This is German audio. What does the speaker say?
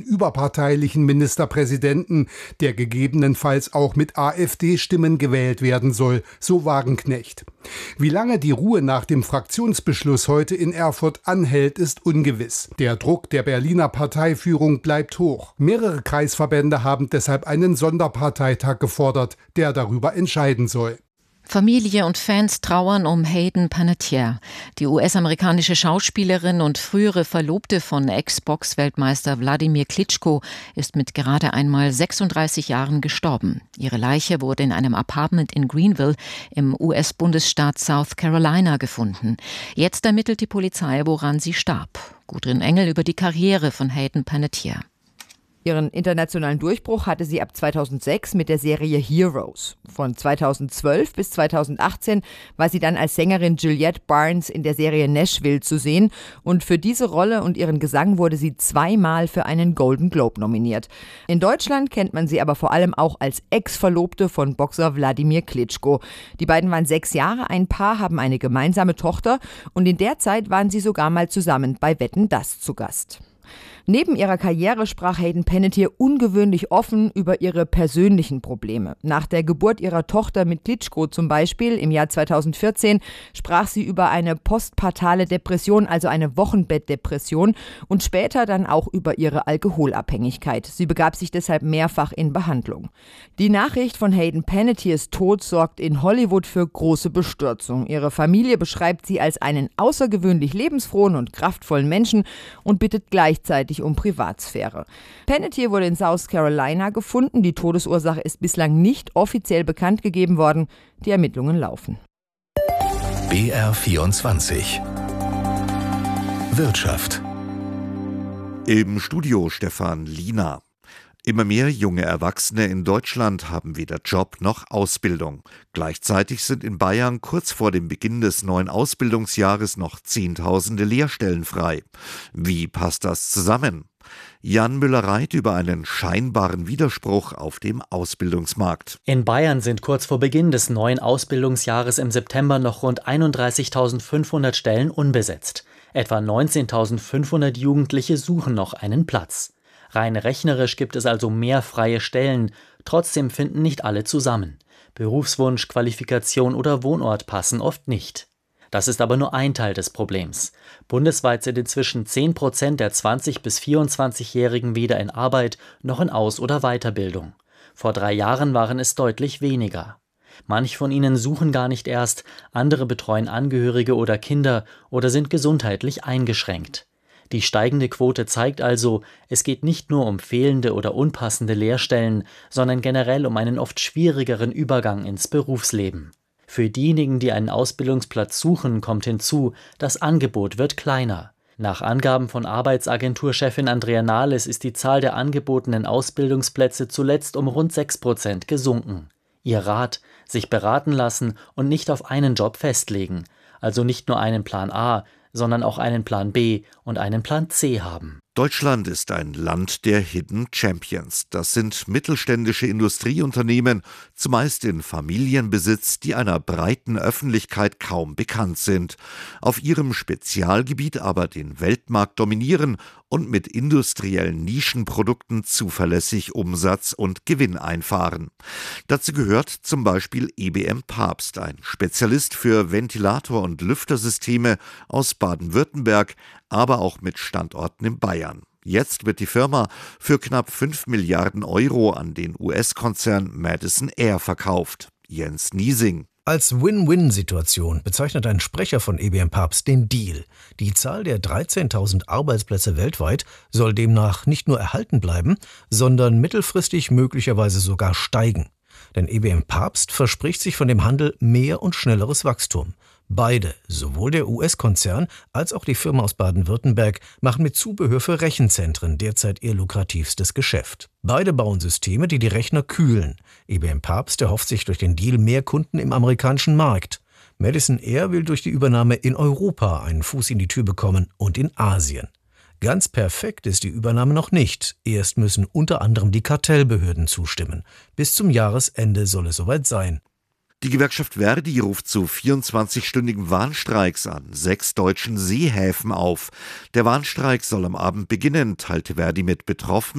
überparteilichen Ministerpräsidenten, der gegebenenfalls auch mit AfD-Stimmen gewählt werden soll, so Wagenknecht. Wie lange die Ruhe nach dem Fraktionsbeschluss heute in Erfurt anhält, ist ungewiss. Der Druck der Berliner Parteiführung bleibt hoch. Mehrere Kreisverbände haben deshalb einen Sonderparteitag gefordert, der darüber entscheiden soll. Familie und Fans trauern um Hayden Panettiere. Die US-amerikanische Schauspielerin und frühere Verlobte von Ex-Box-Weltmeister Wladimir Klitschko ist mit gerade einmal 36 Jahren gestorben. Ihre Leiche wurde in einem Apartment in Greenville im US-Bundesstaat South Carolina gefunden. Jetzt ermittelt die Polizei, woran sie starb. Gudrun Engel über die Karriere von Hayden Panettiere. Ihren internationalen Durchbruch hatte sie ab 2006 mit der Serie Heroes. Von 2012 bis 2018 war sie dann als Sängerin Juliette Barnes in der Serie Nashville zu sehen und für diese Rolle und ihren Gesang wurde sie 2-mal für einen Golden Globe nominiert. In Deutschland kennt man sie aber vor allem auch als Ex-Verlobte von Boxer Wladimir Klitschko. Die beiden waren 6 Jahre ein Paar, haben eine gemeinsame Tochter und in der Zeit waren sie sogar mal zusammen bei Wetten, dass zu Gast. Neben ihrer Karriere sprach Hayden Panettiere ungewöhnlich offen über ihre persönlichen Probleme. Nach der Geburt ihrer Tochter mit Klitschko zum Beispiel im Jahr 2014 sprach sie über eine postpartale Depression, also eine Wochenbettdepression und später dann auch über ihre Alkoholabhängigkeit. Sie begab sich deshalb mehrfach in Behandlung. Die Nachricht von Hayden Panettieres Tod sorgt in Hollywood für große Bestürzung. Ihre Familie beschreibt sie als einen außergewöhnlich lebensfrohen und kraftvollen Menschen und bittet gleichzeitig um Privatsphäre. Panettiere wurde in South Carolina gefunden. Die Todesursache ist bislang nicht offiziell bekannt gegeben worden. Die Ermittlungen laufen. BR24 Wirtschaft. Im Studio Stefan Liener. Immer mehr junge Erwachsene in Deutschland haben weder Job noch Ausbildung. Gleichzeitig sind in Bayern kurz vor dem Beginn des neuen Ausbildungsjahres noch Zehntausende Lehrstellen frei. Wie passt das zusammen? Jan Müller-Reit über einen scheinbaren Widerspruch auf dem Ausbildungsmarkt. In Bayern sind kurz vor Beginn des neuen Ausbildungsjahres im September noch rund 31.500 Stellen unbesetzt. Etwa 19.500 Jugendliche suchen noch einen Platz. Rein rechnerisch gibt es also mehr freie Stellen, trotzdem finden nicht alle zusammen. Berufswunsch, Qualifikation oder Wohnort passen oft nicht. Das ist aber nur ein Teil des Problems. Bundesweit sind inzwischen 10% der 20- bis 24-Jährigen weder in Arbeit noch in Aus- oder Weiterbildung. Vor 3 Jahren waren es deutlich weniger. Manch von ihnen suchen gar nicht erst, andere betreuen Angehörige oder Kinder oder sind gesundheitlich eingeschränkt. Die steigende Quote zeigt also, es geht nicht nur um fehlende oder unpassende Lehrstellen, sondern generell um einen oft schwierigeren Übergang ins Berufsleben. Für diejenigen, die einen Ausbildungsplatz suchen, kommt hinzu, das Angebot wird kleiner. Nach Angaben von Arbeitsagenturchefin Andrea Nahles ist die Zahl der angebotenen Ausbildungsplätze zuletzt um rund 6% gesunken. Ihr Rat: sich beraten lassen und nicht auf einen Job festlegen, also nicht nur einen Plan A, sondern auch einen Plan B und einen Plan C haben. Deutschland ist ein Land der Hidden Champions. Das sind mittelständische Industrieunternehmen, zumeist in Familienbesitz, die einer breiten Öffentlichkeit kaum bekannt sind, auf ihrem Spezialgebiet aber den Weltmarkt dominieren und mit industriellen Nischenprodukten zuverlässig Umsatz und Gewinn einfahren. Dazu gehört zum Beispiel EBM Papst, ein Spezialist für Ventilator- und Lüftersysteme aus Baden-Württemberg, aber auch mit Standorten in Bayern. Jetzt wird die Firma für knapp 5 Milliarden Euro an den US-Konzern Madison Air verkauft. Jens Niesing. Als Win-Win-Situation bezeichnet ein Sprecher von EBM Papst den Deal. Die Zahl der 13.000 Arbeitsplätze weltweit soll demnach nicht nur erhalten bleiben, sondern mittelfristig möglicherweise sogar steigen. Denn EBM Papst verspricht sich von dem Handel mehr und schnelleres Wachstum. Beide, sowohl der US-Konzern als auch die Firma aus Baden-Württemberg, machen mit Zubehör für Rechenzentren derzeit ihr lukrativstes Geschäft. Beide bauen Systeme, die die Rechner kühlen. EBM Papst erhofft sich durch den Deal mehr Kunden im amerikanischen Markt. Madison Air will durch die Übernahme in Europa einen Fuß in die Tür bekommen und in Asien. Ganz perfekt ist die Übernahme noch nicht. Erst müssen unter anderem die Kartellbehörden zustimmen. Bis zum Jahresende soll es soweit sein. Die Gewerkschaft Verdi ruft zu 24-stündigen Warnstreiks an 6 deutschen Seehäfen auf. Der Warnstreik soll am Abend beginnen, teilte Verdi mit Betroffenen